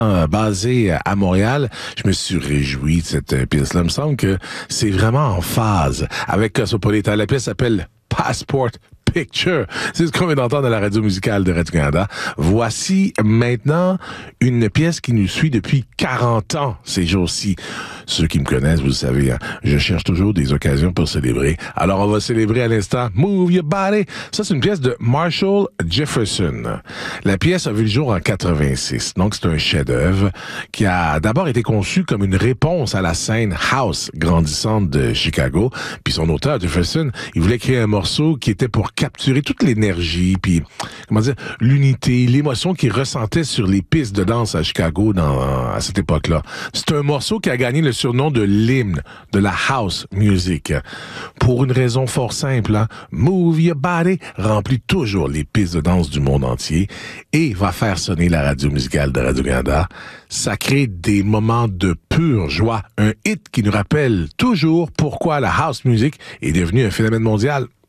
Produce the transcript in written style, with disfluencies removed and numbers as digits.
basé à Montréal. Je me suis réjoui de cette pièce-là. Il me semble que c'est vraiment en phase avec Cosmopolitan. La pièce s'appelle Passport Picture. C'est ce qu'on vient d'entendre à la radio musicale de Radio-Canada. Voici maintenant une pièce qui nous suit depuis 40 ans ces jours-ci. Ceux qui me connaissent, vous le savez, hein, je cherche toujours des occasions pour célébrer. Alors on va célébrer à l'instant Move Your Body. Ça, c'est une pièce de Marshall Jefferson. La pièce a vu le jour en 86. Donc c'est un chef-d'œuvre qui a d'abord été conçu comme une réponse à la scène house grandissante de Chicago. Puis son auteur, Jefferson, il voulait créer un morceau qui était pour capturer toute l'énergie, puis comment dire, l'unité, l'émotion qu'il ressentait sur les pistes de danse à Chicago à cette époque-là. C'est un morceau qui a gagné le surnom de l'hymne de la house music. Pour une raison fort simple, hein? Move Your Body remplit toujours les pistes de danse du monde entier et va faire sonner la radio musicale de Radio-Canada. Ça crée des moments de pure joie. Un hit qui nous rappelle toujours pourquoi la house music est devenue un phénomène mondial.